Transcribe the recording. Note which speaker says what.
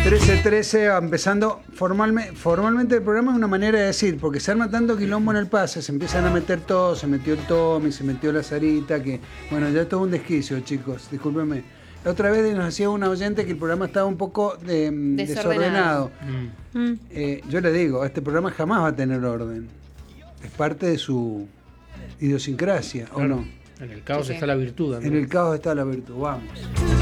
Speaker 1: 13:13, empezando formalmente el programa es una manera de decir, porque se arma tanto quilombo en el pase, se empiezan a meter todos, se metió el Tommy, se metió la Sarita, que bueno, ya es todo un desquicio, chicos, discúlpenme. La otra vez nos hacía un oyente que el programa estaba un poco desordenado. Yo le digo, este programa jamás va a tener orden. Es parte de su idiosincrasia, claro. ¿O no?
Speaker 2: En el caos está la virtud.
Speaker 1: En el caos está la virtud, vamos.